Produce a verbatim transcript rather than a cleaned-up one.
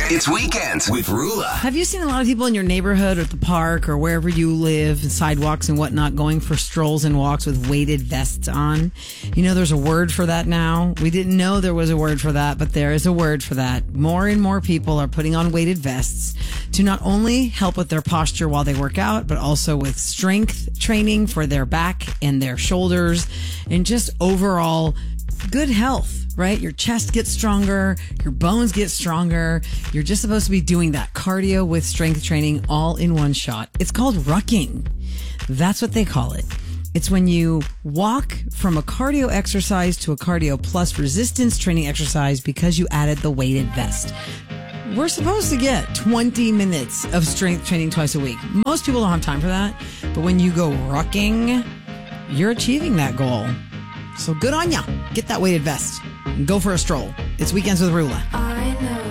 It's Weekends with Rula. Have you seen a lot of people in your neighborhood or at the park or wherever you live, sidewalks and whatnot, going for strolls and walks with weighted vests on? You know, there's a word for that now. We didn't know there was a word for that, but there is a word for that. More and more people are putting on weighted vests to not only help with their posture while they work out, but also with strength training for their back and their shoulders and just overall good health, right? Your chest gets stronger, your bones get stronger. You're just supposed to be doing that cardio with strength training all in one shot. It's called rucking. That's what they call it. It's when you walk from a cardio exercise to a cardio plus resistance training exercise because you added the weighted vest. We're supposed to get twenty minutes of strength training twice a week. Most people don't have time for that, but when you go rucking, you're achieving that goal. So good on ya. Get that weighted vest and go for a stroll. It's Weekends with Rula.